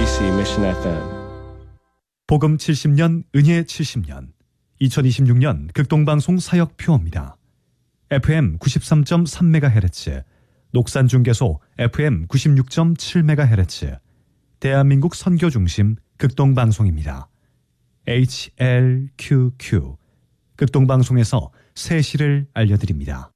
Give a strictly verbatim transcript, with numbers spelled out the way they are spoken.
케이비씨 Mission 에프엠. 복음 칠십 년, 은혜 칠십 년, 이천이십육 년 극동방송 사역표입니다. 에프엠 구십삼 점 삼 메가헤르츠, 녹산중계소 에프엠 구십육 점 칠 메가헤르츠, 대한민국 선교중심 극동방송입니다. 에이치엘큐큐, 극동방송에서 새 시를 알려드립니다.